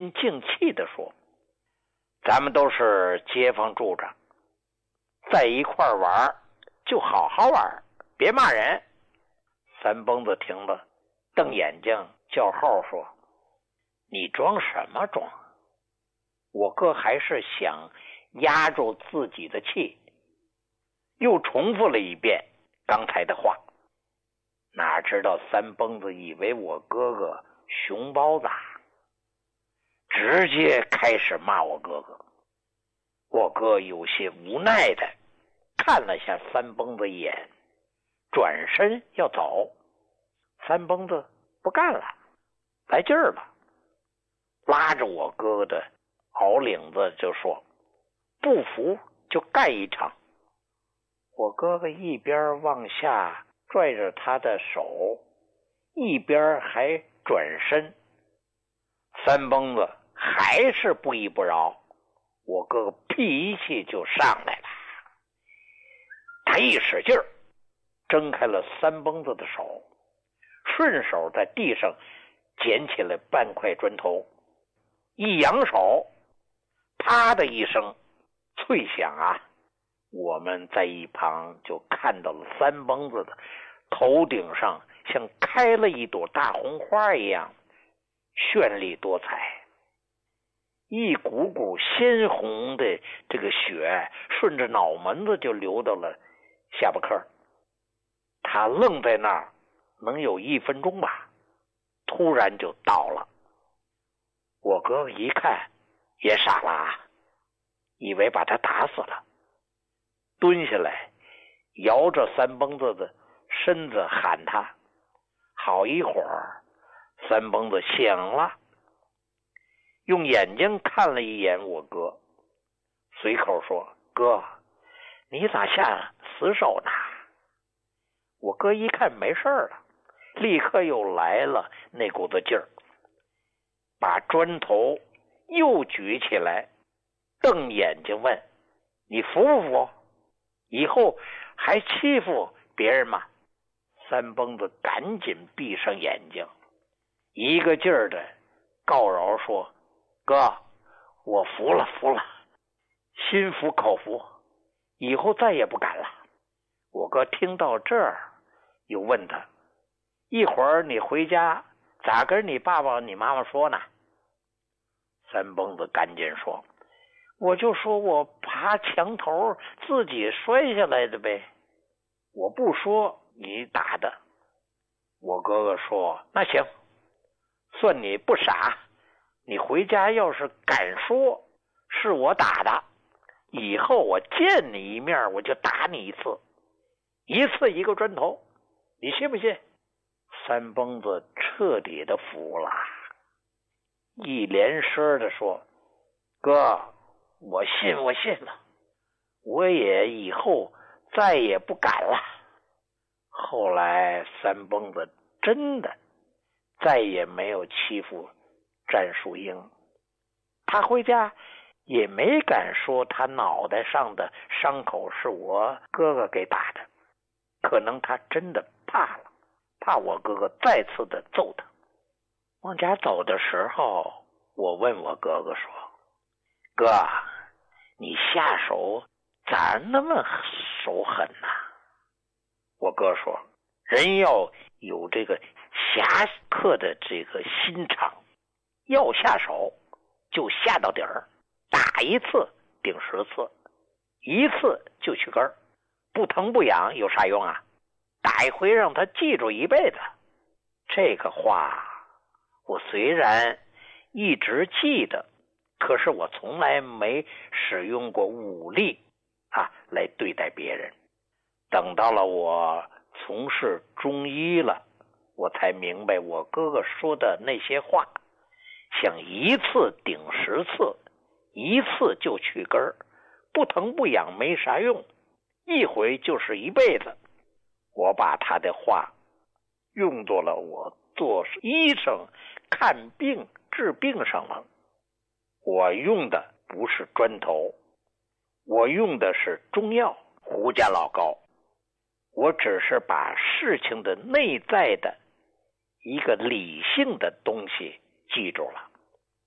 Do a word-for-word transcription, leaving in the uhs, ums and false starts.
心静气地说：“咱们都是街坊住着，在一块玩就好好玩，别骂人。”三蹦子听了，瞪眼睛叫号说：“你装什么装？”我哥还是想压住自己的气，又重复了一遍刚才的话。哪知道三蹦子以为我哥哥熊包子，直接开始骂我哥哥。我哥有些无奈的看了下三蹦子一眼，转身要走。三蹦子不干了，来劲儿了，拉着我哥哥的袄领子就说：“不服就干一场。”我哥哥一边往下拽着他的手，一边还转身。三蹦子还是不依不饶，我哥哥脾气就上来了。他一使劲儿，挣开了三蹦子的手，顺手在地上捡起了半块砖头，一扬手，啪的一声脆响啊！我们在一旁就看到了三蹦子的头顶上像开了一朵大红花一样绚丽多彩，一股股鲜红的这个血顺着脑门子就流到了下巴颏。他愣在那儿能有一分钟吧，突然就倒了。我哥哥一看也傻了啊，以为把他打死了，蹲下来摇着三蹦子的身子喊他。好一会儿三蹦子醒了，用眼睛看了一眼我哥，随口说：“哥，你咋下死手呢？”我哥一看没事了，立刻又来了那股子劲儿，把砖头又举起来，瞪眼睛问：“你服不服？以后还欺负别人吗？”三蹦子赶紧闭上眼睛，一个劲儿的告饶说：“哥，我服了服了，心服口服，以后再也不敢了。”我哥听到这儿又问他：“一会儿你回家咋跟你爸爸你妈妈说呢？”三蹦子赶紧说：“我就说我爬墙头自己摔下来的呗，我不说你打的。”我哥哥说：“那行，算你不傻，你回家要是敢说是我打的，以后我见你一面我就打你一次，一次一个砖头，你信不信？”三蹦子彻底的服了，一连声的说：“哥，我信我信了，我也以后再也不敢了。”后来三蹦子真的再也没有欺负战树英，他回家也没敢说他脑袋上的伤口是我哥哥给打的，可能他真的怕了，怕我哥哥再次的揍他。往家走的时候，我问我哥哥说：“哥，你下手咋那么手狠呢？”我哥说：“人要有这个侠客的这个心肠，要下手就下到底儿，打一次顶十次，一次就去根儿，不疼不痒有啥用啊？打一回让他记住一辈子。”这个话我虽然一直记得，可是我从来没使用过武力啊来对待别人。等到了我从事中医了，我才明白我哥哥说的那些话，想一次顶十次，一次就去根儿，不疼不痒没啥用，一回就是一辈子。我把他的话用作了我做医生看病治病上了。我用的不是砖头，我用的是中药胡家老膏。我只是把事情的内在的一个理性的东西记住了。